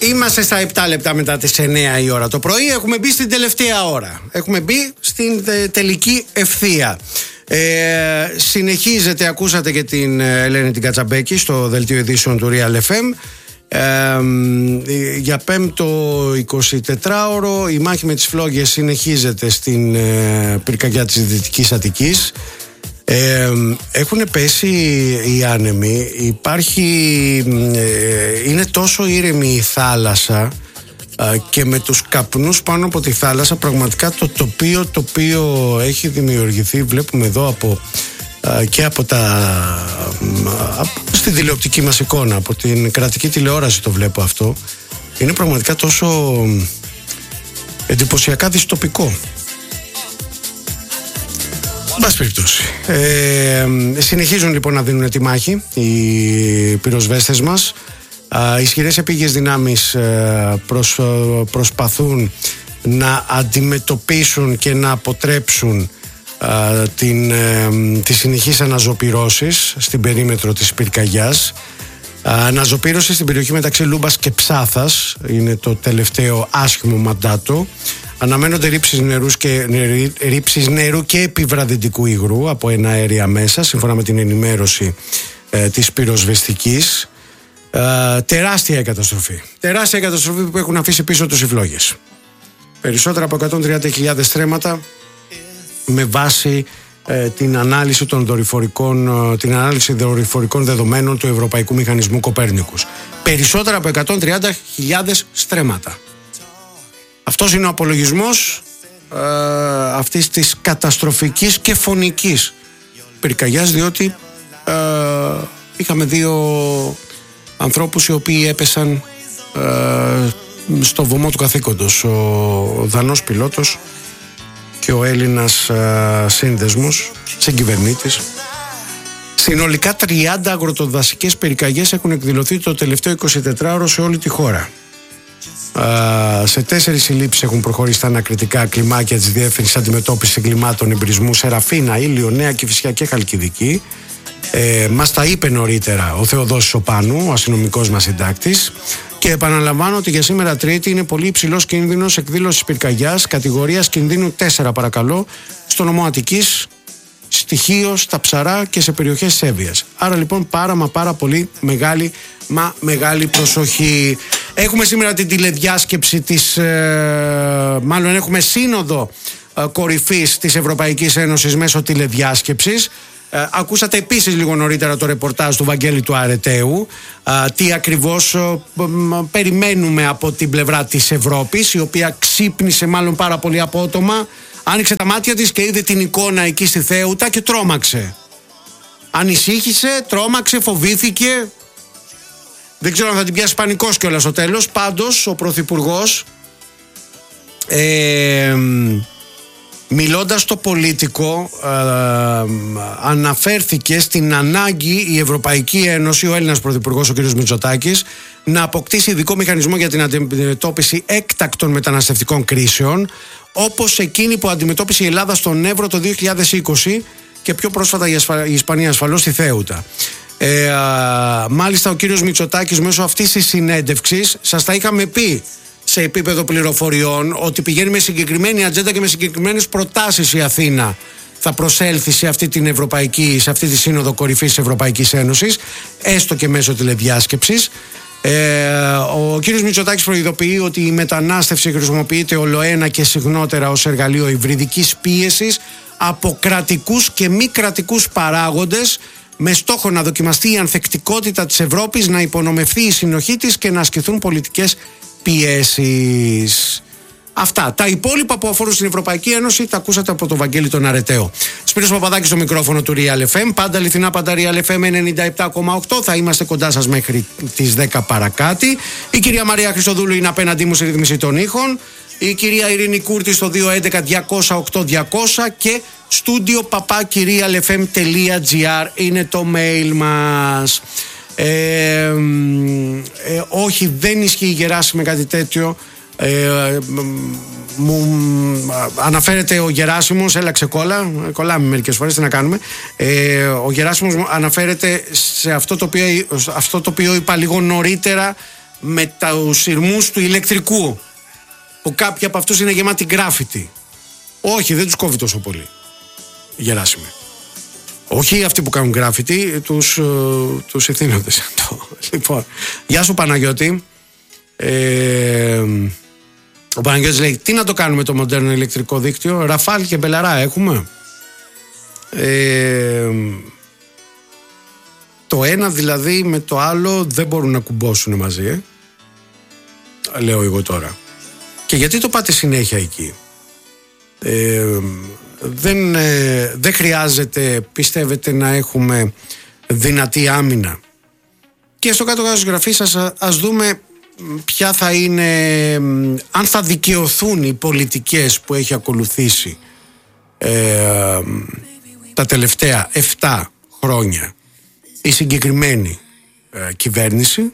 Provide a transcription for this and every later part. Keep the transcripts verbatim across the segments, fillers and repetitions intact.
Είμαστε στα επτά λεπτά μετά τις εννιά η ώρα το πρωί. Έχουμε μπει στην τελευταία ώρα. Έχουμε μπει στην τελική ευθεία. Ε, συνεχίζεται, ακούσατε και την Ελένη την Κατσαμπέκη στο δελτίο ειδήσεων του Real εφ εμ. Ε, για πέμπτο εικοσιτετράωρο η μάχη με τις φλόγες συνεχίζεται στην ε, πυρκαγιά της Δυτικής Αττικής. Ε, έχουν πέσει οι άνεμοι, υπάρχει, ε, είναι τόσο ήρεμη η θάλασσα ε, και με τους καπνούς πάνω από τη θάλασσα πραγματικά το τοπίο το οποίο έχει δημιουργηθεί, βλέπουμε εδώ από, ε, και από τα από, στη τηλεοπτική μας εικόνα, από την κρατική τηλεόραση το βλέπω αυτό, είναι πραγματικά τόσο εντυπωσιακά δυστοπικό. Μπας περιπτώσει. Ε, συνεχίζουν λοιπόν να δίνουν τη μάχη οι πυροσβέστες μας. Α, ισχυρές επίγειες δυνάμεις προσ, προσπαθούν να αντιμετωπίσουν και να αποτρέψουν α, την, ε, τις συνεχείς αναζωπυρώσεις στην περίμετρο της πυρκαγιάς. Αναζωπήρωση στην περιοχή μεταξύ Λούμπας και Ψάθας είναι το τελευταίο άσχημο μαντάτο. Αναμένονται ρήψεις, νερούς και, ρήψεις νερού και επιβραδυντικού υγρού από εναέρια μέσα, σύμφωνα με την ενημέρωση ε, της πυροσβεστικής. Ε, τεράστια καταστροφή. Τεράστια καταστροφή που έχουν αφήσει πίσω τους οι φλόγες. Περισσότερα από εκατόν τριάντα χιλιάδες στρέμματα με βάση ε, την, ανάλυση των δορυφορικών, ε, την ανάλυση δορυφορικών δεδομένων του Ευρωπαϊκού Μηχανισμού Κοπέρνικους. Περισσότερα από εκατόν τριάντα χιλιάδες στρέμματα. Αυτός είναι ο απολογισμός ε, αυτής της καταστροφικής και φωνικής πυρκαγιάς, διότι ε, είχαμε δύο ανθρώπους οι οποίοι έπεσαν ε, στο βωμό του καθήκοντος, ο Δανός πιλότος και ο Έλληνας ε, σύνδεσμος, συγκυβερνήτης. Συνολικά τριάντα αγροτοδασικές πυρκαγιές έχουν εκδηλωθεί το τελευταίο εικοσιτετράωρο σε όλη τη χώρα. Uh, σε τέσσερις συλλήψεις έχουν προχωρήσει τα ανακριτικά κλιμάκια της Διεύθυνσης Αντιμετώπισης Εγκλημάτων Εμπρισμού Σεραφίνα, Ήλιο, Νέα Κηφισιά και Χαλκιδική. Ε, μας τα είπε νωρίτερα ο Θεοδόσης Οπάνου, ο αστυνομικός μας συντάκτης. Και επαναλαμβάνω ότι για σήμερα Τρίτη είναι πολύ υψηλός κίνδυνος εκδήλωσης πυρκαγιάς κατηγορίας κινδύνου τέσσερα, παρακαλώ, στο νομό Αττικής, στοιχείο, στα Ψαρά και σε περιοχές Σέβειας. Άρα λοιπόν πάρα μα πάρα πολύ μεγάλη μα μεγάλη προσοχή. Έχουμε σήμερα την τηλεδιάσκεψη της, ε, μάλλον έχουμε σύνοδο ε, κορυφής της Ευρωπαϊκής Ένωσης μέσω τηλεδιάσκεψης. Ε, ακούσατε επίσης λίγο νωρίτερα το ρεπορτάζ του Βαγγέλη του Αρετέου, ε, τι ακριβώς ε, ε, περιμένουμε από την πλευρά της Ευρώπης, η οποία ξύπνησε μάλλον πάρα πολύ απότομα, άνοιξε τα μάτια της και είδε την εικόνα εκεί στη Θέουτα και τρόμαξε. Ανησύχησε, τρόμαξε, φοβήθηκε. Δεν ξέρω αν θα την πιάσει πανικός κιόλας στο τέλος. Πάντως ο Πρωθυπουργός ε, μιλώντας στο Πολίτικο ε, αναφέρθηκε στην ανάγκη η Ευρωπαϊκή Ένωση, ο Έλληνας Πρωθυπουργός ο κ. Μητσοτάκης, να αποκτήσει ειδικό μηχανισμό για την αντιμετώπιση έκτακτων μεταναστευτικών κρίσεων, όπως εκείνη που αντιμετώπισε η Ελλάδα στον Εύρο το δύο χιλιάδες είκοσι και πιο πρόσφατα η Ισπανία ασφαλώς στη Θέουτα. Ε, α, μάλιστα ο κύριος Μητσοτάκης μέσω αυτής της συνέντευξης, σας τα είχαμε πει σε επίπεδο πληροφοριών, ότι πηγαίνει με συγκεκριμένη ατζέντα και με συγκεκριμένες προτάσεις η Αθήνα θα προσέλθει σε αυτή την Ευρωπαϊκή, σε αυτή τη Σύνοδο Κορυφής της Ευρωπαϊκής Ένωσης, έστω και μέσω τηλεδιάσκεψης. Ε, ο κύριος Μητσοτάκης προειδοποιεί ότι η μετανάστευση χρησιμοποιείται ολοένα και συχνότερα ως εργαλείο υβριδικής πίεσης από κρατικούς και μη κρατικούς παράγοντες, με στόχο να δοκιμαστεί η ανθεκτικότητα της Ευρώπης, να υπονομευθεί η συνοχή της και να ασκηθούν πολιτικές πιέσεις. Αυτά. Τα υπόλοιπα που αφορούν στην Ευρωπαϊκή Ένωση τα ακούσατε από τον Βαγγέλη τον Αρεταίο. Σπύρος Παπαδάκης στο μικρόφωνο του Real εφ εμ. Πάντα αληθινά, πάντα Real εφ εμ ενενήντα επτά κόμμα οκτώ. Θα είμαστε κοντά σας μέχρι τις δέκα παρακάτι. Η κυρία Μαρία Χριστοδούλου είναι απέναντί μου στη ρύθμιση των ήχων. Η κυρία Ειρήνη Κούρτη στο δύο έντεκα διακόσια οκτώ διακόσια και στούντιο παπάκι realfm.gr είναι το mail μας. Ε, ε, όχι, δεν ισχύει Γεράσιμε κάτι τέτοιο. Ε, μου αναφέρεται ο Γεράσιμος, έλα ξεκόλα, κολλάμε μερικές φορές, τι να κάνουμε. Ε, ο Γεράσιμος αναφέρεται σε αυτό το οποίο, αυτό το οποίο είπα λίγο νωρίτερα με τους σειρμούς του ηλεκτρικού, που κάποιοι από αυτούς είναι γεμάτοι γκράφιτι. Όχι, δεν τους κόβει τόσο πολύ, Γεράσιμε. Όχι αυτοί που κάνουν γκράφιτι, τους, τους ευθύνοντες. Λοιπόν, γεια σου Παναγιώτη. ε, Ο Παναγιώτης λέει, τι να το κάνουμε το μοντέρνο ηλεκτρικό δίκτυο? Ραφάλ και Μπελαρά έχουμε. ε, Το ένα δηλαδή με το άλλο δεν μπορούν να κουμπώσουν μαζί, ε? Λέω εγώ τώρα. Και γιατί το πάτε συνέχεια εκεί? ε, δεν, ε, δεν χρειάζεται, πιστεύετε, να έχουμε δυνατή άμυνα? Και στο κάτω-κάτω της γραφής σας ας δούμε ποια θα είναι, αν θα δικαιωθούν οι πολιτικές που έχει ακολουθήσει ε, τα τελευταία εφτά χρόνια η συγκεκριμένη ε, κυβέρνηση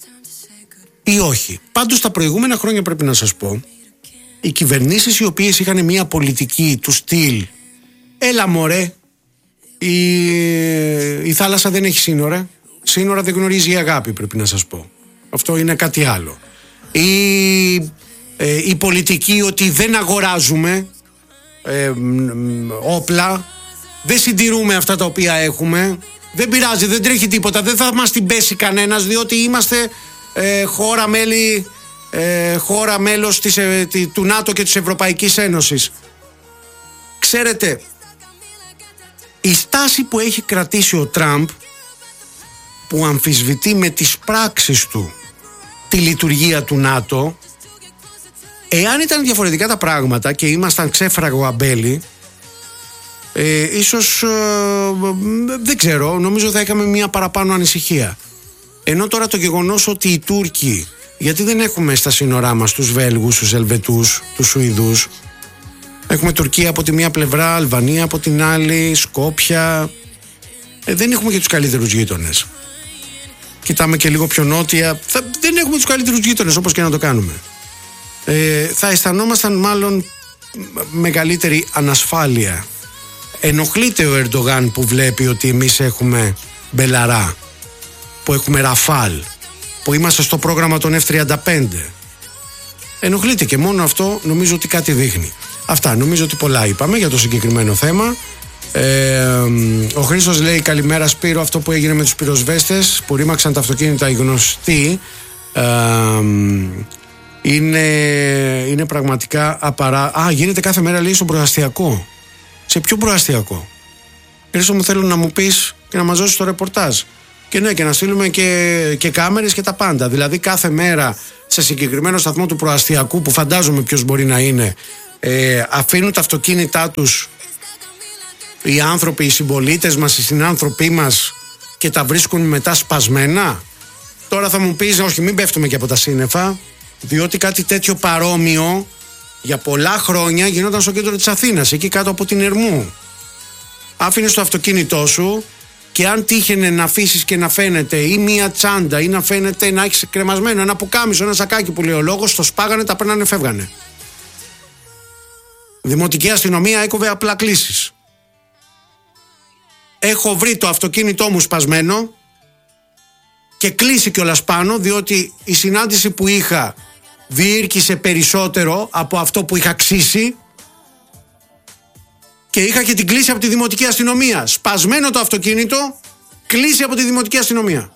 ή όχι. Πάντως τα προηγούμενα χρόνια, πρέπει να σας πω, οι κυβερνήσεις οι οποίες είχαν μια πολιτική του στυλ έλα μωρέ, η, η θάλασσα δεν έχει σύνορα, σύνορα δεν γνωρίζει η αγάπη, πρέπει να σας πω. Αυτό είναι κάτι άλλο. Η, ε, η πολιτική ότι δεν αγοράζουμε ε, όπλα, δεν συντηρούμε αυτά τα οποία έχουμε, δεν πειράζει, δεν τρέχει τίποτα, δεν θα μας την πέσει κανένας, διότι είμαστε ε, χώρα μέλη, ε, χώρα μέλος της, ε, του ΝΑΤΟ και της Ευρωπαϊκής Ένωσης. Ξέρετε, η στάση που έχει κρατήσει ο Τραμπ, που αμφισβητεί με τις πράξεις του τη λειτουργία του ΝΑΤΟ, εάν ήταν διαφορετικά τα πράγματα και ήμασταν ξέφραγο αμπέλι, ε, ίσως ε, δεν ξέρω, νομίζω θα είχαμε μια παραπάνω ανησυχία. Ενώ τώρα το γεγονός ότι οι Τούρκοι, γιατί δεν έχουμε στα σύνορά μας τους Βέλγους, τους Ελβετούς, τους Σουηδούς, έχουμε Τουρκία από τη μία πλευρά, Αλβανία από την άλλη, Σκόπια, ε, δεν έχουμε και τους καλύτερους γείτονες. Κοιτάμε και λίγο πιο νότια, θα, δεν έχουμε τους καλύτερους γείτονες, όπως και να το κάνουμε. Ε, θα αισθανόμασταν μάλλον μεγαλύτερη ανασφάλεια. Ενοχλείται ο Ερντογάν που βλέπει ότι εμείς έχουμε Μπελαρά, που έχουμε Ραφάλ, που είμαστε στο πρόγραμμα των εφ τριάντα πέντε. Ενοχλείται και μόνο αυτό νομίζω ότι κάτι δείχνει. Αυτά, νομίζω ότι πολλά είπαμε για το συγκεκριμένο θέμα. Ε, ο Χρήστος λέει, καλημέρα Σπύρο, αυτό που έγινε με τους πυροσβέστες που ρήμαξαν τα αυτοκίνητα οι γνωστοί ε, είναι, είναι πραγματικά απαρά... Α, γίνεται κάθε μέρα, λέει, στο προαστιακό. Σε ποιο προαστιακό? Χρήστο μου, θέλω να μου πεις και να μας δώσεις το ρεπορτάζ. Και ναι, και να στείλουμε και, και κάμερες και τα πάντα. Δηλαδή κάθε μέρα σε συγκεκριμένο σταθμό του προαστιακού, που φαντάζομαι ποιος μπορεί να είναι, ε, αφήνουν τα αυτοκίνητά τους οι άνθρωποι, οι συμπολίτες μας, οι συνάνθρωποι μας, και τα βρίσκουν μετά σπασμένα. Τώρα θα μου πεις, όχι, μην πέφτουμε και από τα σύννεφα, διότι κάτι τέτοιο παρόμοιο για πολλά χρόνια γινόταν στο κέντρο της Αθήνας, εκεί κάτω από την Ερμού. Άφηνες το αυτοκίνητό σου και αν τύχαινε να αφήσεις και να φαίνεται ή μία τσάντα ή να φαίνεται να έχεις κρεμασμένο ένα πουκάμισο, ένα σακάκι που λέει ο λόγος, το σπάγανε, τα παίρνανε, φεύγανε. Δημοτική αστυνομία έκοβε απλά κλήσεις. Έχω βρει το αυτοκίνητό μου σπασμένο και κλείσει κιόλας πάνω, διότι η συνάντηση που είχα διήρκησε περισσότερο από αυτό που είχα ξύσει και είχα και την κλίση από τη δημοτική αστυνομία. Σπασμένο το αυτοκίνητο, κλίση από τη δημοτική αστυνομία.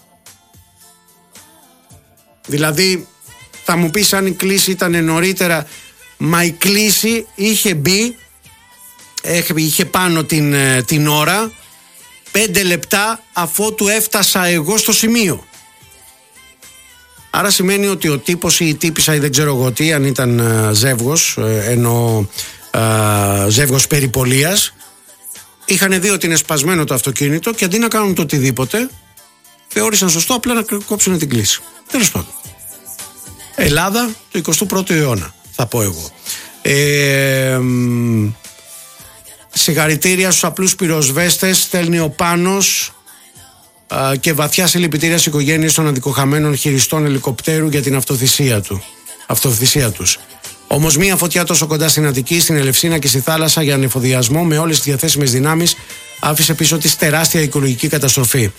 Δηλαδή θα μου πεις αν η κλίση ήταν νωρίτερα, μα η κλίση είχε μπει, είχε πάνω την, την ώρα, πέντε λεπτά αφότου έφτασα εγώ στο σημείο. Άρα σημαίνει ότι ο τύπος ή η τύπισσα ή δεν ξέρω εγώ τι, αν ήταν uh, ζεύγος, ενώ uh, ζεύγος περιπολίας, είχαν δει ότι είναι σπασμένο το αυτοκίνητο και αντί να κάνουν το οτιδήποτε, θεώρησαν σωστό απλά να κόψουν την κλίση. Τέλος πάντων. Ελλάδα του εικοστού πρώτου αιώνα, θα πω εγώ. Ε, συγχαρητήρια στους απλούς πυροσβέστες, στέλνει ο Πάνος, α, και βαθιά συλληπιτήρια στις οικογένειες των αδικοχαμένων χειριστών ελικοπτέρου για την αυτοθυσία, του, αυτοθυσία τους. Όμως μία φωτιά τόσο κοντά στην Αττική, στην Ελευσίνα και στη θάλασσα για ανεφοδιασμό με όλες τις διαθέσιμες δυνάμεις άφησε πίσω της τεράστια οικολογική καταστροφή.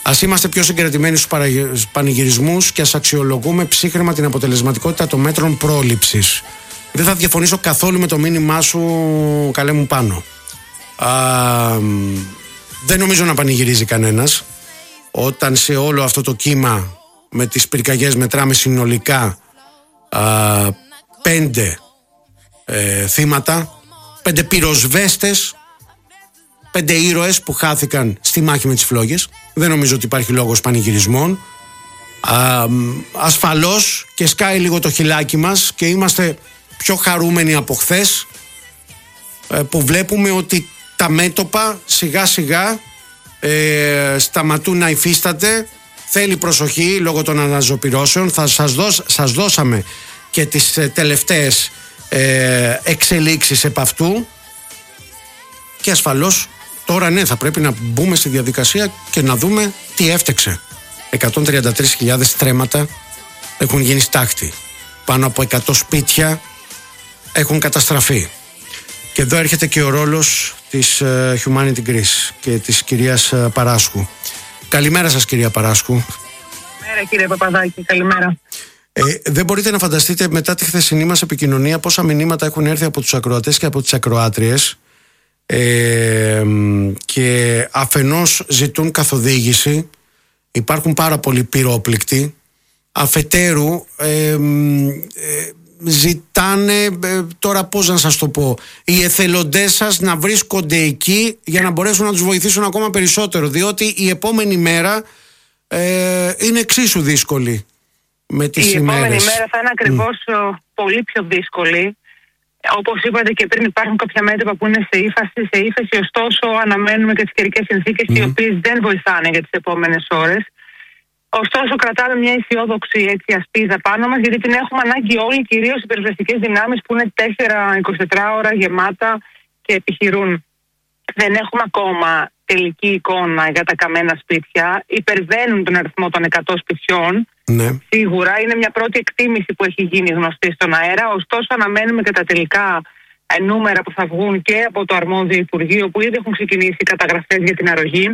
Ας είμαστε πιο συγκρατημένοι στους πανηγυρισμούς και ας αξιολογούμε ψύχραιμα την αποτελεσματικότητα των μέτρων πρόληψης. Δεν θα διαφωνήσω καθόλου με το μήνυμά σου, καλέ μου Πάνο. Α, δεν νομίζω να πανηγυρίζει κανένας όταν σε όλο αυτό το κύμα με τις πυρκαγιές μετράμε συνολικά α, πέντε ε, θύματα, πέντε πυροσβέστες, πέντε ήρωες που χάθηκαν στη μάχη με τις φλόγες. Δεν νομίζω ότι υπάρχει λόγος πανηγυρισμών. Α, ασφαλώς και σκάει λίγο το χιλάκι μας και είμαστε πιο χαρούμενοι από χθες ε, που βλέπουμε ότι τα μέτωπα σιγά σιγά ε, σταματούν να υφίσταται. Θέλει προσοχή λόγω των αναζωπυρώσεων. Θα σας, δώσ, σας δώσαμε και τις ε, τελευταίες ε, εξελίξεις επ' αυτού και ασφαλώς τώρα ναι, θα πρέπει να μπούμε στη διαδικασία και να δούμε τι έφτεξε. εκατόν τριάντα τρεις χιλιάδες στρέμματα έχουν γίνει στάχτη. Πάνω από εκατό σπίτια έχουν καταστραφεί. Και εδώ έρχεται και ο ρόλος της uh, Humanity Greece και της κυρίας uh, Παράσχου. Καλημέρα σας, κυρία Παράσχου. Καλημέρα, κύριε Παπαδάκη, καλημέρα. Ε, δεν μπορείτε να φανταστείτε μετά τη χθεσινή μας επικοινωνία πόσα μηνύματα έχουν έρθει από τους ακροατές και από τις ακροάτριες ε, και αφενός ζητούν καθοδήγηση, υπάρχουν πάρα πολλοί πυρόπληκτοι, αφετέρου ε, ε, ζητάνε, ε, τώρα πώς να σας το πω, οι εθελοντές σας να βρίσκονται εκεί για να μπορέσουν να τους βοηθήσουν ακόμα περισσότερο, διότι η επόμενη μέρα ε, είναι εξίσου δύσκολη με τις η ημέρες. Η επόμενη μέρα θα είναι ακριβώς mm. πολύ πιο δύσκολη. Όπως είπατε και πριν, υπάρχουν κάποια μέτωπα που είναι σε ύφαση, σε ύφεση, ωστόσο αναμένουμε και τις καιρικές συνθήκες mm. οι οποίες δεν βοηθάνε για τις επόμενες ώρες. Ωστόσο, κρατάμε μια αισιόδοξη έτσι ασπίδα πάνω μας, γιατί την έχουμε ανάγκη όλοι, κυρίως οι πυροσβεστικές δυνάμεις που είναι τέσσερα είκοσι τέσσερις ώρα γεμάτα και επιχειρούν. Δεν έχουμε ακόμα τελική εικόνα για τα καμένα σπίτια. Υπερβαίνουν τον αριθμό των εκατό σπιτιών. Ναι. Σίγουρα είναι μια πρώτη εκτίμηση που έχει γίνει γνωστή στον αέρα. Ωστόσο, αναμένουμε και τα τελικά νούμερα που θα βγουν και από το αρμόδιο Υπουργείο, που ήδη έχουν ξεκινήσει οι καταγραφές για την αρρωγή.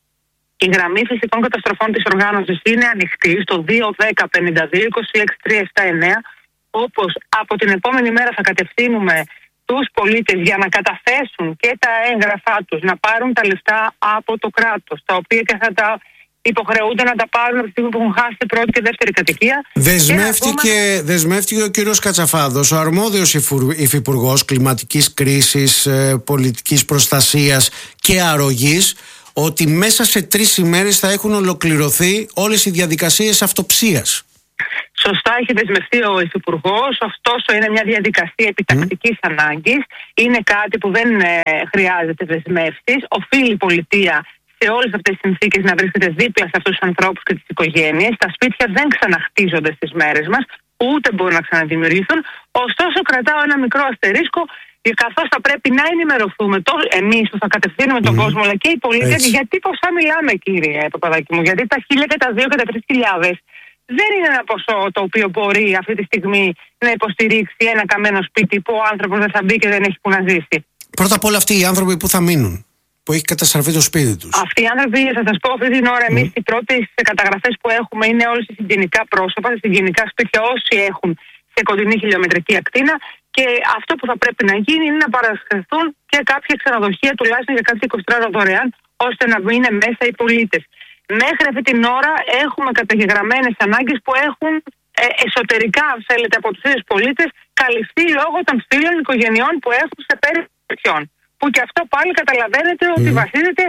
Η γραμμή φυσικών καταστροφών της οργάνωσης είναι ανοιχτή στο δύο δέκα πενήντα δύο είκοσι έξι τριακόσια εβδομήντα εννέα, όπως από την επόμενη μέρα θα κατευθύνουμε τους πολίτες για να καταθέσουν και τα έγγραφά τους, να πάρουν τα λεφτά από το κράτος, τα οποία και θα τα υποχρεούνται να τα πάρουν από τη στιγμή που έχουν χάσει την πρώτη και δεύτερη κατοικία. Δεσμεύτηκε, πούμε... δεσμεύτηκε ο κύριος Κατσαφάδος, ο αρμόδιος υφυπουργός κλιματικής κρίσης, πολιτικής προστασίας και αρρωγής, ότι μέσα σε τρεις ημέρες θα έχουν ολοκληρωθεί όλες οι διαδικασίες αυτοψίας. Σωστά έχει δεσμευτεί ο Υφυπουργός, ωστόσο είναι μια διαδικασία επιτακτικής mm. ανάγκης. Είναι κάτι που δεν ε, χρειάζεται δεσμεύσεις. Οφείλει η πολιτεία σε όλες αυτές τις συνθήκες να βρίσκεται δίπλα σε αυτούς τους ανθρώπους και τις οικογένειες. Τα σπίτια δεν ξαναχτίζονται στις μέρες μας, ούτε μπορούν να ξαναδημιουργηθούν. Ωστόσο, κρατάω ένα μικρό αστερίσκο, καθώς θα πρέπει να ενημερωθούμε εμείς που θα κατευθύνουμε τον mm. κόσμο, αλλά και οι πολίτες, γιατί ποσά μιλάμε, κύριε Παπαδάκη μου. Γιατί τα χίλια και τα δύο και τα τρεις χιλιάδες δεν είναι ένα ποσό το οποίο μπορεί αυτή τη στιγμή να υποστηρίξει ένα καμένο σπίτι που ο άνθρωπος δεν θα μπει και δεν έχει που να ζήσει. Πρώτα απ' όλα, αυτοί οι άνθρωποι που θα μείνουν, που έχει καταστραφεί το σπίτι τους. Αυτοί οι άνθρωποι, θα σας πω, αυτή την ώρα, mm. εμείς οι πρώτες καταγραφές που έχουμε είναι όλες οι συγγενικά πρόσωπα, τα συγγενικά σπίτια, όσοι έχουν σε κοντινή χιλιομετρική ακτίνα. Και αυτό που θα πρέπει να γίνει είναι να παρασχεθούν και κάποια ξενοδοχεία, τουλάχιστον για κάποια είκοσι τέσσερα ώρα δωρεάν, ώστε να είναι μέσα οι πολίτες. Μέχρι αυτή την ώρα έχουμε καταγεγραμμένες ανάγκες που έχουν ε, εσωτερικά, αν θέλετε, από τους ίδιους πολίτες καλυφθεί λόγω των φίλων οικογενειών που έχουν σε περιπτώσεις. Που και αυτό πάλι καταλαβαίνετε mm. ότι βασίζεται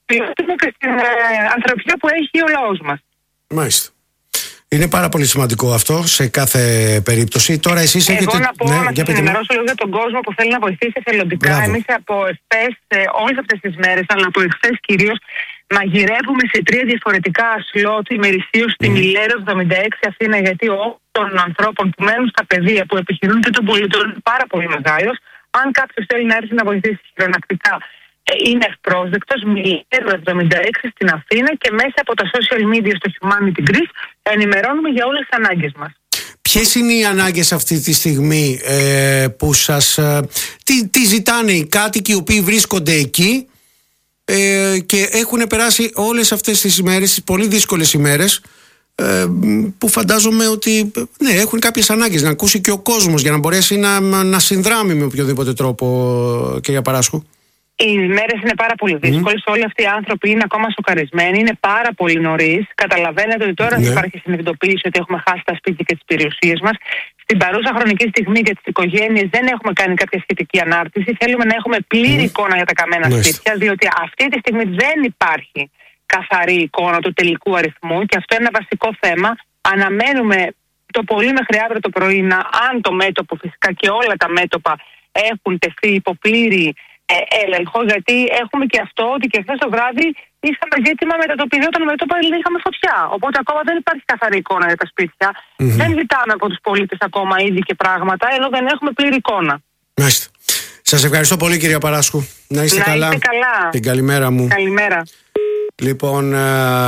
και στην ε, ανθρωπιά που έχει ο λαός μας. Μάλιστα. Είναι πάρα πολύ σημαντικό αυτό σε κάθε περίπτωση. Τώρα εσείς Εγώ έχετε... να πω, ναι, να σας ενημερώσω λίγο για τον κόσμο που θέλει να βοηθήσει εθελοντικά. Εμείς από εχθές, όλες αυτές τις μέρες, αλλά από εχθές κυρίως, μαγειρεύουμε σε τρία διαφορετικά σλότ ημερησίως στην mm. Ηλέρο εβδομήντα έξι Αθήνα, γιατί όλων των ανθρώπων που μένουν στα πεδία, που επιχειρούν και των πολιτών, είναι πάρα πολύ μεγάλος. Αν κάποιος θέλει να έρθει να βοηθήσει χειρονακτικά, είναι ευπρόσδεκτος. Μιλέρο εβδομήντα έξι στην Αθήνα, και μέσα από τα social media στο Humanity Greece ενημερώνουμε για όλες τις ανάγκες μας. Ποιες είναι οι ανάγκες αυτή τη στιγμή ε, που σας... Ε, τι, τι ζητάνε οι κάτοικοι οι οποίοι βρίσκονται εκεί ε, και έχουν περάσει όλες αυτές τις ημέρες, τις πολύ δύσκολες ημέρες, ε, που φαντάζομαι ότι ναι, έχουν κάποιες ανάγκες να ακούσει και ο κόσμος για να μπορέσει να, να συνδράμει με οποιοδήποτε τρόπο, κυρία Παράσκου. Οι μέρες είναι πάρα πολύ δύσκολες. Mm. Όλοι αυτοί οι άνθρωποι είναι ακόμα σοκαρισμένοι. Είναι πάρα πολύ νωρίς. Καταλαβαίνετε ότι τώρα ναι. υπάρχει συνειδητοποίηση ότι έχουμε χάσει τα σπίτια και τις περιουσίες μας. Στην παρούσα χρονική στιγμή για τις οικογένειες δεν έχουμε κάνει κάποια σχετική ανάρτηση. Θέλουμε να έχουμε πλήρη mm. εικόνα για τα καμένα ναι. σπίτια, διότι αυτή τη στιγμή δεν υπάρχει καθαρή εικόνα του τελικού αριθμού και αυτό είναι ένα βασικό θέμα. Αναμένουμε το πολύ μέχρι αύριο το πρωί να, αν το μέτωπο φυσικά και όλα τα μέτωπα έχουν τεθεί υπό πλήρη Ε, έλεγχο, γιατί έχουμε και αυτό ότι και χθες το βράδυ είχαμε ζήτημα μετατοπιζόταν με το παρελθόν, είχαμε φωτιά. Οπότε ακόμα δεν υπάρχει καθαρή εικόνα για τα σπίτια. Mm-hmm. Δεν ζητάμε από τους πολίτες ακόμα είδη και πράγματα, ενώ δεν έχουμε πλήρη εικόνα. Μάλιστα. Σας ευχαριστώ πολύ, κυρία Παράσκου. Να είστε, να καλά. είστε καλά. Την καλημέρα μου. Καλημέρα. Λοιπόν, ε,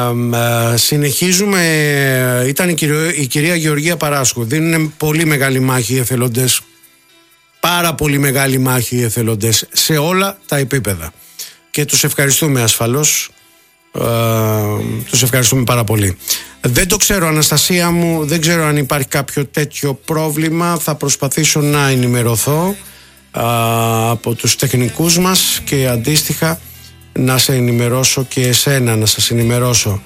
ε, συνεχίζουμε. Ήταν η κυρία, η κυρία Γεωργία Παράσκου. Δίνουν πολύ μεγάλη μάχη οι εθελοντές. Πάρα πολύ μεγάλη μάχη οι εθελοντές σε όλα τα επίπεδα και τους ευχαριστούμε ασφαλώς, ε, τους ευχαριστούμε πάρα πολύ. Δεν το ξέρω, Αναστασία μου, δεν ξέρω αν υπάρχει κάποιο τέτοιο πρόβλημα. Θα προσπαθήσω να ενημερωθώ ε, από τους τεχνικούς μας και αντίστοιχα να σε ενημερώσω και εσένα να σας ενημερώσω.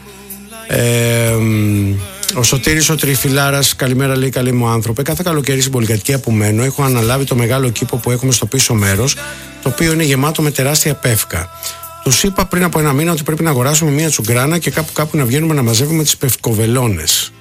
ε, Ο Σωτήρης ο Τριφυλάρας, καλημέρα, λέει, καλή μου άνθρωπε. Κάθε καλοκαίρι στην πολυκατοικία που μένω έχω αναλάβει το μεγάλο κήπο που έχουμε στο πίσω μέρος, το οποίο είναι γεμάτο με τεράστια πεύκα. Τους είπα πριν από ένα μήνα ότι πρέπει να αγοράσουμε μια τσουγκράνα και κάπου κάπου να βγαίνουμε να μαζεύουμε τις πευκοβελώνες.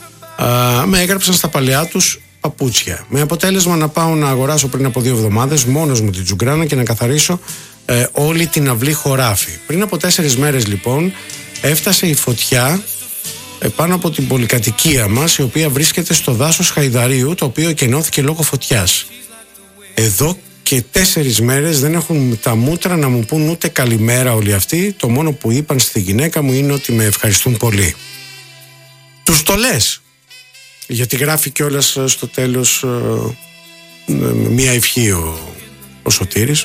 Α, με έγραψαν στα παλαιά τους παπούτσια. Με αποτέλεσμα να πάω να αγοράσω πριν από δύο εβδομάδες μόνος μου την τσουγκράνα και να καθαρίσω ε, όλη την αυλή χωράφι. Πριν από τέσσερις μέρες λοιπόν έφτασε η φωτιά πάνω από την πολυκατοικία μας, η οποία βρίσκεται στο δάσος Χαϊδαρίου, το οποίο εκενώθηκε λόγω φωτιάς. Εδώ και τέσσερις μέρες δεν έχουν τα μούτρα να μου πούν ούτε καλημέρα όλοι αυτοί. Το μόνο που είπαν στη γυναίκα μου είναι ότι με ευχαριστούν πολύ. Τους το λες, γιατί γράφει κιόλας στο τέλος ε, μία ευχή ο, ο Σωτήρης.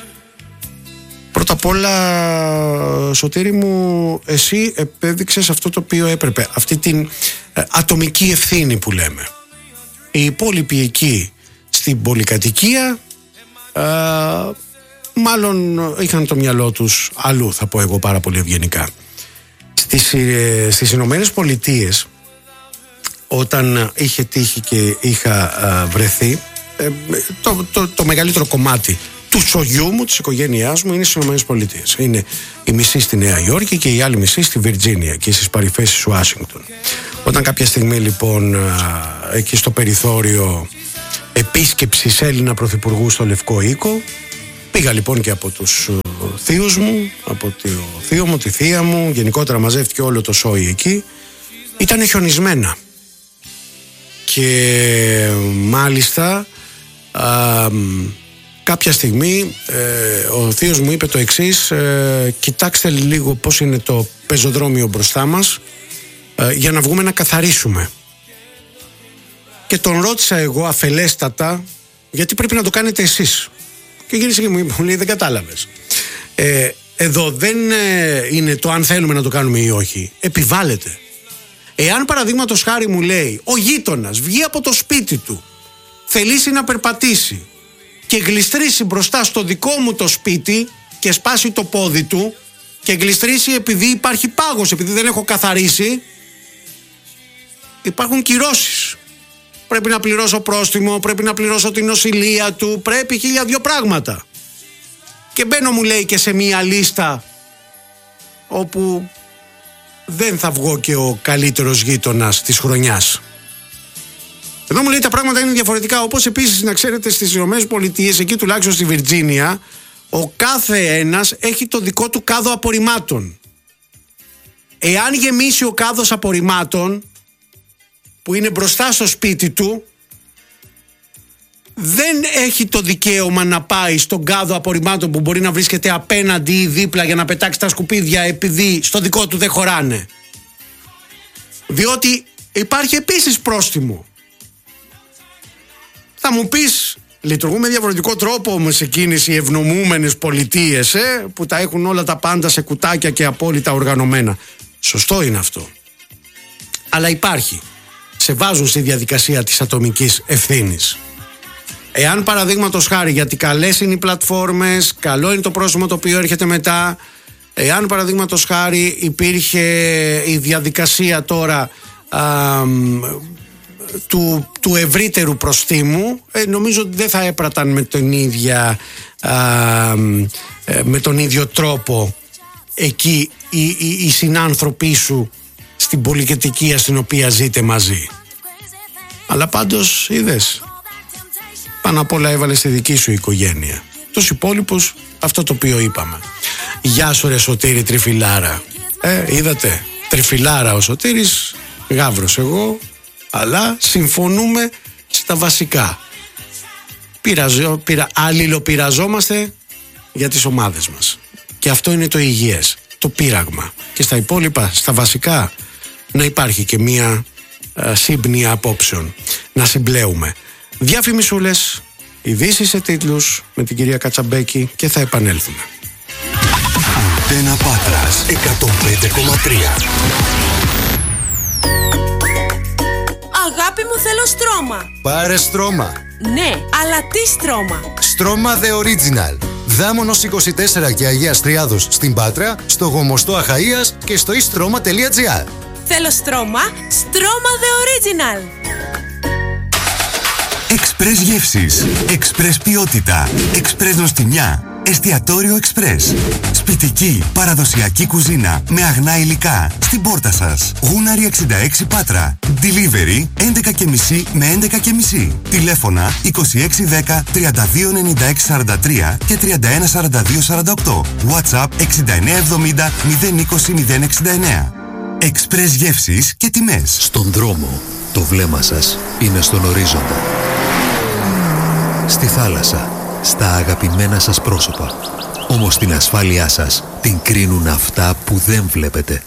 Πρώτα απ' όλα, Σωτήρη μου, εσύ επέδειξες αυτό το οποίο έπρεπε, αυτή την ε, ατομική ευθύνη που λέμε. Οι υπόλοιποι εκεί στην πολυκατοικία ε, μάλλον είχαν το μυαλό τους αλλού, θα πω εγώ πάρα πολύ ευγενικά. Στις, ε, στις Ηνωμένες Πολιτείες, όταν είχε τύχει και είχα ε, βρεθεί, ε, το, το, το μεγαλύτερο κομμάτι του σογιού μου, της οικογένειάς μου, είναι στις Ηνωμένες Πολιτείες. Είναι η μισή στη Νέα Υόρκη και η άλλη μισή στη Βιρτζίνια και στις παρυφές Ουάσιγκτον. Όταν κάποια στιγμή λοιπόν εκεί στο περιθώριο επίσκεψης Έλληνα πρωθυπουργού στο Λευκό Οίκο, πήγα λοιπόν και από τους θείους μου, από το θείο μου, τη θεία μου, γενικότερα μαζεύτηκε όλο το σόι εκεί. Ήταν χιονισμένα και μάλιστα α, κάποια στιγμή ε, ο θείος μου είπε το εξής, ε, κοιτάξτε λίγο πώς είναι το πεζοδρόμιο μπροστά μας, ε, για να βγούμε να καθαρίσουμε. Και τον ρώτησα εγώ αφελέστατα, γιατί πρέπει να το κάνετε εσείς. Και γύρισε και μου είπε, μου λέει, δεν κατάλαβες. Ε, εδώ δεν ε, είναι το αν θέλουμε να το κάνουμε ή όχι. Επιβάλλεται. Εάν παραδείγματος χάρη μου λέει, ο γείτονας βγει από το σπίτι του, θελήσει να περπατήσει και γλιστρήσει μπροστά στο δικό μου το σπίτι και σπάσει το πόδι του και γλιστρήσει επειδή υπάρχει πάγος, επειδή δεν έχω καθαρίσει, υπάρχουν κυρώσεις. Πρέπει να πληρώσω πρόστιμο, πρέπει να πληρώσω την νοσηλεία του, πρέπει χίλια δυο πράγματα. Και μπαίνω, μου λέει, και σε μία λίστα όπου δεν θα βγω και ο καλύτερος γείτονας της χρονιάς. Εδώ μου λέει τα πράγματα είναι διαφορετικά. Όπως επίσης να ξέρετε στις Ηνωμένες Πολιτείες, εκεί τουλάχιστον στη Βιρτζίνια, ο κάθε ένας έχει το δικό του κάδο απορριμμάτων. Εάν γεμίσει ο κάδος απορριμμάτων που είναι μπροστά στο σπίτι του, δεν έχει το δικαίωμα να πάει στον κάδο απορριμμάτων που μπορεί να βρίσκεται απέναντι ή δίπλα για να πετάξει τα σκουπίδια επειδή στο δικό του δεν χωράνε. Διότι υπάρχει επίσης πρόστιμο. Θα μου πεις, Λειτουργούν με διαφορετικό τρόπο όμως εκείνες οι ευνομούμενες πολιτείες, ε, που τα έχουν όλα τα πάντα σε κουτάκια και απόλυτα οργανωμένα. Σωστό είναι αυτό. Αλλά υπάρχει. Σε βάζουν στη διαδικασία της ατομικής ευθύνης. Εάν παραδείγματος χάρη, γιατί καλές είναι οι πλατφόρμες, καλό είναι το πρόσωπο το οποίο έρχεται μετά, εάν παραδείγματος χάρη υπήρχε η διαδικασία τώρα α, του, του ευρύτερου προστίμου, ε, νομίζω ότι δεν θα έπραταν με τον, ίδια, α, με τον ίδιο τρόπο εκεί οι, οι, οι συνάνθρωποι σου στην πολυκατοικία στην οποία ζείτε μαζί. Αλλά πάντως είδες, πάνω απ' όλα έβαλε στη δική σου οικογένεια. Τους υπόλοιπους αυτό το οποίο είπαμε. Γεια σου ρε Σωτήρη Τριφυλάρα. Ε, είδατε, Τριφυλάρα ο Σωτήρης, Γαύρος εγώ, αλλά συμφωνούμε στα βασικά. Πειραζο, πειρα, αλληλοπειραζόμαστε για τις ομάδες μας. Και αυτό είναι το υγιές, το πείραγμα. Και στα υπόλοιπα, στα βασικά, να υπάρχει και μία α, σύμπνοια απόψεων. Να συμπλέουμε. Διαφημισούλες, ειδήσεις σε τίτλους με την κυρία Κατσαμπέκη και θα επανέλθουμε. Αντένα Πάτρας εκατόν πέντε κόμμα τρία. Αγάπη μου, θέλω στρώμα. Πάρε στρώμα. Ναι, αλλά τι στρώμα? Στρώμα The Original. Δάμονος είκοσι τέσσερα και Αγίας Τριάδος στην Πάτρα, στο Γομοστό Αχαΐας και στο e-stroma τελεία gr. Θέλω στρώμα, στρώμα The Original. Εξπρές γεύσεις, εξπρές ποιότητα, εξπρές νοστιμιά, εστιατόριο εξπρές. Σπιτική, παραδοσιακή κουζίνα με αγνά υλικά στην πόρτα σας. Γούναρη εξήντα έξι Πάτρα. Delivery έντεκα και μισή με έντεκα και μισή. Τηλέφωνα είκοσι έξι δέκα τριάντα δύο ενενήντα έξι σαράντα τρία και τριάντα ένα σαράντα δύο σαράντα οκτώ. WhatsApp εξήντα εννέα εβδομήντα μηδέν είκοσι μηδέν εξήντα εννέα. Εξπρές γεύσεις και τιμές. Στον δρόμο, το βλέμμα σας είναι στον ορίζοντα. Στη θάλασσα, στα αγαπημένα σας πρόσωπα. Όμως την ασφάλειά σας την κρίνουν αυτά που δεν βλέπετε.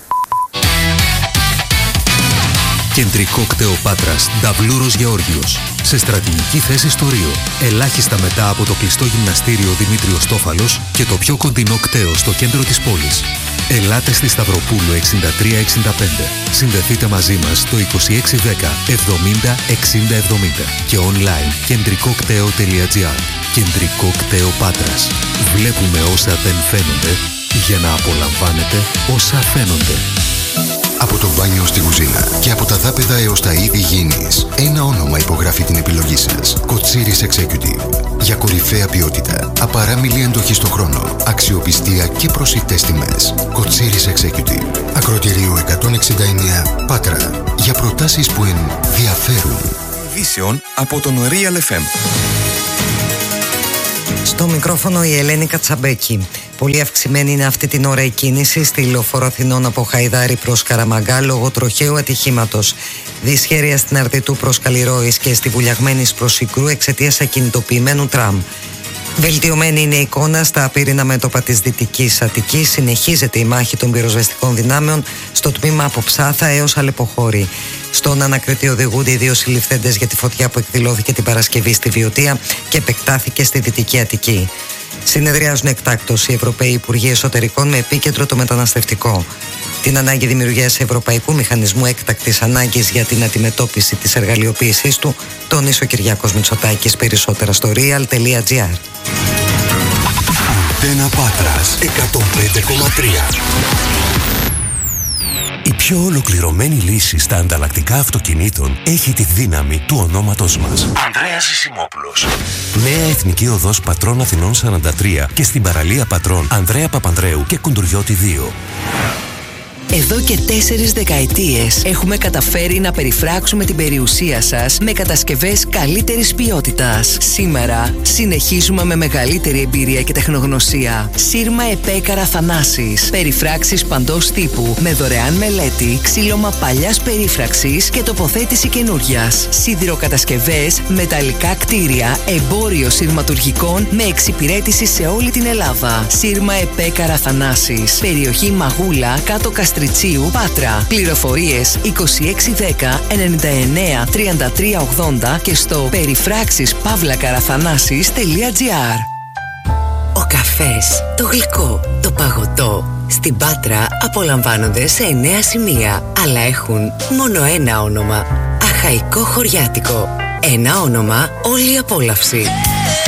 Κεντρικό κτέο Πάτρας, Νταβλούρος Γεώργιος. Σε στρατηγική θέση στο Ρίο. Ελάχιστα μετά από το κλειστό γυμναστήριο Δημήτριος Τόφαλος και το πιο κοντινό κτέο στο κέντρο της πόλης. Ελάτε στη Σταυροπούλου εξήντα τρία εξήντα πέντε. Συνδεθείτε μαζί μας στο είκοσι έξι δέκα εβδομήντα εξήντα εβδομήντα και online κεντρικό κτέο τελεία gr. Κεντρικό κτέο Πάτρας. Βλέπουμε όσα δεν φαίνονται για να απολαμβάνετε όσα φαίνονται. Από το μπάνιο στη κουζίνα και από τα δάπεδα έως τα είδη γήινης, ένα όνομα υπογράφει την επιλογή σας. Κοτσίρις Executive. Για κορυφαία ποιότητα, απαράμιλη εντοχή στο χρόνο, αξιοπιστία και προσιτές τιμές. Κοτσίρις Executive. Ακροτηρίου εκατόν εξήντα εννέα Πάτρα. Για προτάσεις που ενδιαφέρουν. Ειδήσεων από τον Real εφ εμ. Στο μικρόφωνο η Ελένη Κατσαμπέκη. Πολύ αυξημένη είναι αυτή την ώρα η κίνηση στη λεωφόρο Αθηνών από Χαϊδάρη προς Καραμαγκά λόγω τροχαίου ατυχήματος. Δυσχέρεια στην Αρδιτού προς Καλλιρόης και στη Βουλιαγμένης προς Σικρού εξαιτίας ακινητοποιημένου τραμ. Βελτιωμένη είναι η εικόνα στα απείρινα μέτωπα της Δυτικής Αττικής. Συνεχίζεται η μάχη των πυροσβεστικών δυνάμεων στο τμήμα από Ψάθα έως Αλεποχώρη. Στον ανακριτή οδηγούνται οι δύο συλληφθέντες για τη φωτιά που εκδηλώθηκε την Παρασκευή στη Βιωτία και επεκτάθηκε στη Δυτική Αττική. Συνεδριάζουν εκτάκτως οι Ευρωπαίοι Υπουργοί Εσωτερικών με επίκεντρο το μεταναστευτικό. Την ανάγκη δημιουργίας Ευρωπαϊκού Μηχανισμού Έκτακτης Ανάγκης για την αντιμετώπιση της εργαλειοποίησής του, τόνισε ο Κυριάκος Μητσοτάκης. Περισσότερα στο real τελεία gr. Αντένα Πάτρας εκατόν πέντε κόμμα τρία. Η πιο ολοκληρωμένη λύση στα ανταλλακτικά αυτοκινήτων έχει τη δύναμη του ονόματος μας. Ανδρέας Ζησιμόπουλος. Νέα Εθνική Οδός Πατρών Αθηνών σαράντα τρία και στην παραλία Πατρών Ανδρέα Παπανδρέου και Κουντουριώτη δύο. Εδώ και τέσσερις δεκαετίες έχουμε καταφέρει να περιφράξουμε την περιουσία σας με κατασκευές καλύτερης ποιότητας. Σήμερα συνεχίζουμε με μεγαλύτερη εμπειρία και τεχνογνωσία. Σύρμα Επέκαρα Θανάσης. Περιφράξεις παντός τύπου με δωρεάν μελέτη, ξύλωμα παλιάς περίφραξης και τοποθέτηση καινούριας. Σιδηροκατασκευές, μεταλλικά κτίρια, εμπόριο σειρματουργικών με εξυπηρέτηση σε όλη την Ελλάδα. Σύρμα Επέκαρα Θανάσης. Περιοχή Μαγούλα, κάτω Καστρι Πατριτσίου, Πάτρα. Πληροφορίες είκοσι έξι δέκα ενενήντα εννέα τριάντα τρία ογδόντα και στο περιφράξεις παύλα καραθανάσης τελεία τζι άρ. Ο καφές, το γλυκό, το παγωτό στην Πάτρα απολαμβάνονται σε εννέα σημεία, αλλά έχουν μόνο ένα όνομα. Αχαϊκό Χωριάτικο. Ένα όνομα, όλη η απόλαυση.